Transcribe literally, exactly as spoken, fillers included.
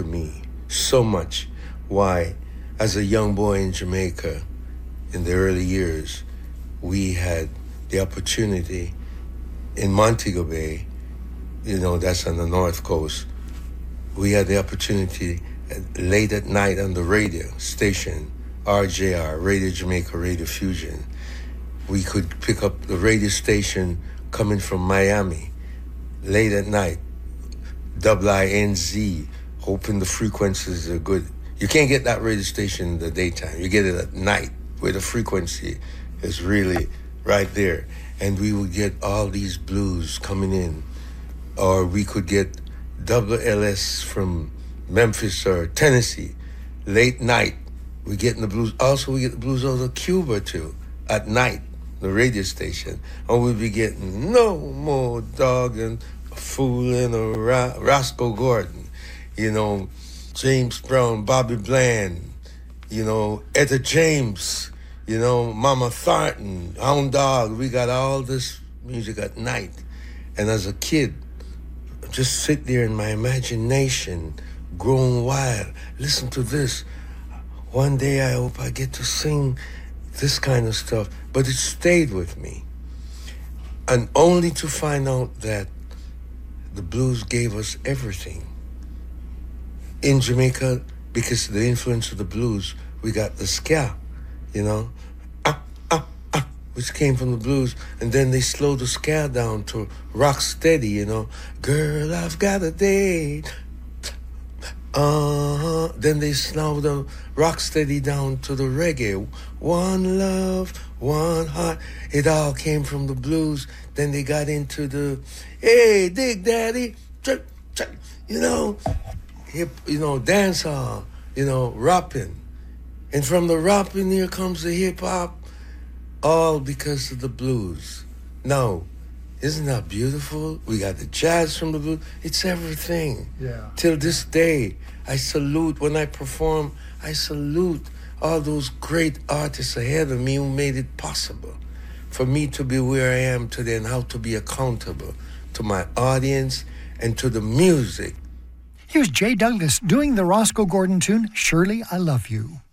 to me so much. Why? As a young boy in Jamaica in the early years, we had the opportunity in Montego Bay, you know, that's on the North Coast. We had the opportunity at, late at night on the radio station, R J R, Radio Jamaica, Radio Fusion. We could pick up the radio station coming from Miami late at night, W I N Z, hoping the frequencies are good. You can't get that radio station in the daytime. You get it at night where the frequency is really right there. And we would get all these blues coming in. Or we could get W L S from Memphis or Tennessee, late night. We get in the blues. Also, we get the blues out of Cuba, too, at night, the radio station. And we'd be getting No More Dogging, Fooling Around, Roscoe Gordon, you know, James Brown, Bobby Bland, you know, Etta James, you know, Mama Thornton, Hound Dog. We got all this music at night. And as a kid, just sit there in my imagination, growing wild. Listen to this. One day I hope I get to sing this kind of stuff. But it stayed with me. And only to find out that the blues gave us everything. In Jamaica, because of the influence of the blues, we got the ska, you know, ah, ah, ah, which came from the blues. And then they slowed the ska down to rock steady, you know. Girl, I've got a date. Uh-huh. Then they slowed the rock steady down to the reggae. One love, one heart. It all came from the blues. Then they got into the, hey, dig daddy, you know, hip, you know, dance hall, you know, rapping. And from the rapping, here comes the hip hop, all because of the blues. Now, isn't that beautiful? We got the jazz from the blues. It's everything. Yeah. Till this day, I salute, when I perform, I salute all those great artists ahead of me who made it possible for me to be where I am today and how to be accountable to my audience and to the music. Here's Jay Douglas doing the Roscoe Gordon tune, Surely I Love You.